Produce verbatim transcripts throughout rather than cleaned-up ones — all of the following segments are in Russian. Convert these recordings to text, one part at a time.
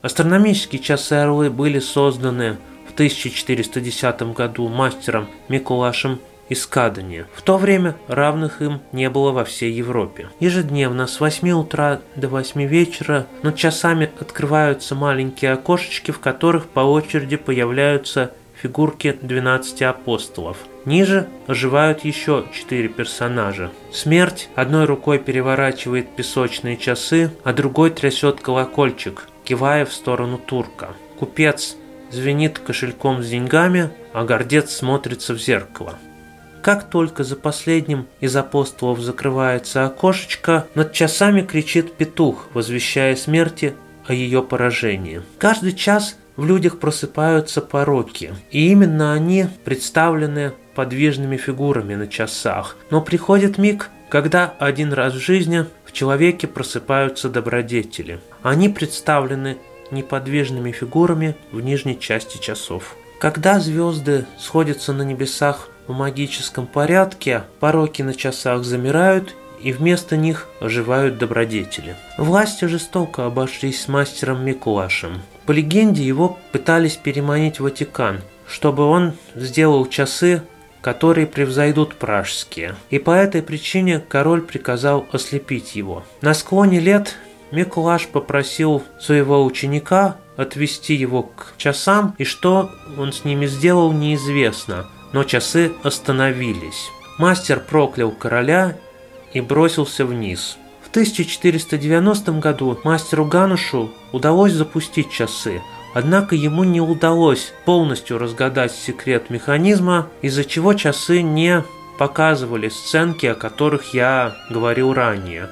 Астрономические часы-орлы были созданы в тысяча четыреста десятом году мастером Микулашем из Кадани. В то время равных им не было во всей Европе. Ежедневно с восьми утра до восьми вечера над часами открываются маленькие окошечки, в которых по очереди появляются фигурки двенадцати апостолов. Ниже оживают еще четыре персонажа. Смерть одной рукой переворачивает песочные часы, а другой трясет колокольчик, кивая в сторону турка. Купец звенит кошельком с деньгами, а гордец смотрится в зеркало. Как только за последним из апостолов закрывается окошечко, над часами кричит петух, возвещая смерти о ее поражении. Каждый час в людях просыпаются пороки, и именно они представлены подвижными фигурами на часах. Но приходит миг, когда один раз в жизни в человеке просыпаются добродетели. Они представлены неподвижными фигурами в нижней части часов. Когда звезды сходятся на небесах в магическом порядке, пороки на часах замирают, и вместо них оживают добродетели. Власти жестоко обошлись с мастером Микулашем. По легенде, его пытались переманить в Ватикан, чтобы он сделал часы, которые превзойдут пражские. И по этой причине король приказал ослепить его. На склоне лет Микулаш попросил своего ученика отвести его к часам, и что он с ними сделал, неизвестно, но часы остановились. Мастер проклял короля и бросился вниз. В тысяча четыреста девяностом году мастеру Ганушу удалось запустить часы, однако ему не удалось полностью разгадать секрет механизма, из-за чего часы не показывали сценки, о которых я говорил ранее.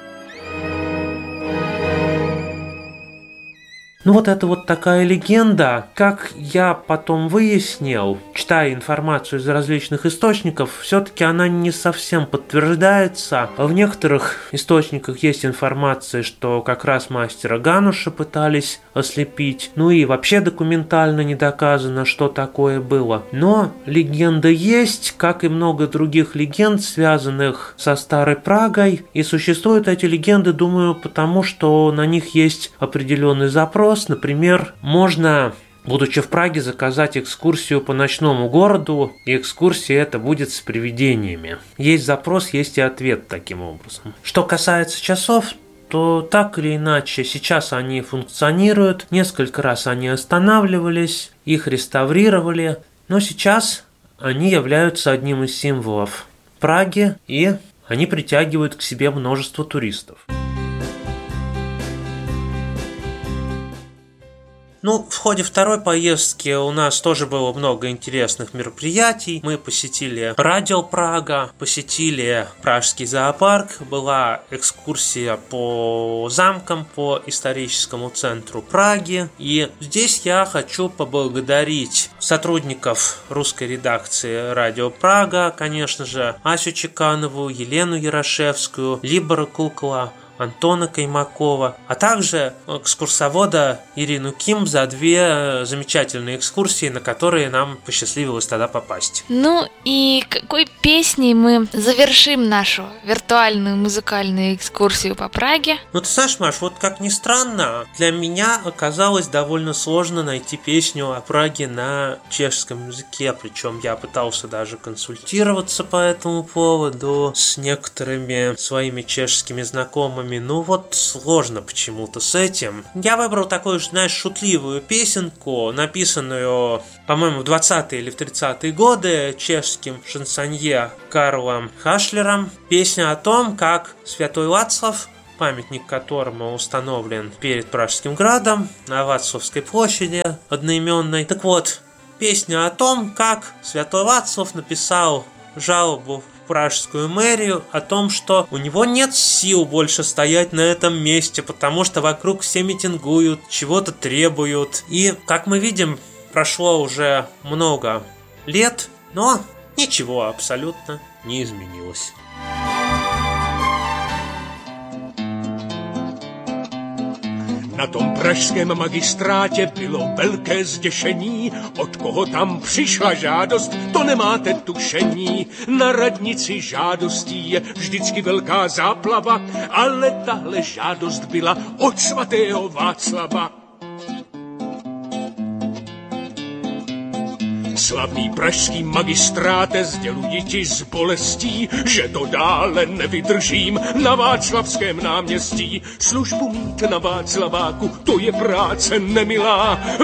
Ну вот это вот такая легенда. Как я потом выяснил, читая информацию из различных источников, все-таки она не совсем подтверждается. В некоторых источниках есть информация, что как раз мастера Гануша пытались ослепить. Ну и вообще документально не доказано, что такое было. Но легенда есть, как и много других легенд, связанных со Старой Прагой. И существуют эти легенды, думаю, потому что на них есть определенный запрос. Например, можно, будучи в Праге, заказать экскурсию по ночному городу, и экскурсия эта будет с привидениями. Есть запрос, есть и ответ таким образом. Что касается часов, то так или иначе сейчас они функционируют. Несколько раз они останавливались, их реставрировали, но сейчас они являются одним из символов Праги, и они притягивают к себе множество туристов. Ну, в ходе второй поездки у нас тоже было много интересных мероприятий. Мы посетили Радио Прага, посетили Пражский зоопарк, была экскурсия по замкам, по историческому центру Праги. И здесь я хочу поблагодарить сотрудников русской редакции Радио Прага, конечно же, Асю Чеканову, Елену Ярошевскую, Либора Кукла, Антона Каймакова, а также экскурсовода Ирину Ким за две замечательные экскурсии, на которые нам посчастливилось тогда попасть. Ну и какой песней мы завершим нашу виртуальную музыкальную экскурсию по Праге? Ну ты знаешь, Маш, вот как ни странно, для меня оказалось довольно сложно найти песню о Праге на чешском языке, причем я пытался даже консультироваться по этому поводу с некоторыми своими чешскими знакомыми. Ну вот сложно почему-то с этим. Я выбрал такую, знаешь, шутливую песенку, написанную, по-моему, в двадцатые или в тридцатые годы чешским шансонье Карлом Хашлером. Песня о том, как Святой Вацлав, памятник которому установлен перед Пражским градом на Вацлавской площади одноименной. Так вот, песня о том, как Святой Вацлав написал жалобу пражскую мэрию о том, что у него нет сил больше стоять на этом месте, потому что вокруг все митингуют, чего-то требуют. И, как мы видим, прошло уже много лет, но ничего абсолютно не изменилось. Na tom pražském magistrátě bylo velké zděšení, od koho tam přišla žádost, to nemáte tušení. Na radnici žádostí je vždycky velká záplava, ale tahle žádost byla od svatého Václava. Slavný pražský magistráte, sděluji ti s bolestí, že to dále nevydržím na Václavském náměstí. Službu mít na Václaváku, to je práce nemilá,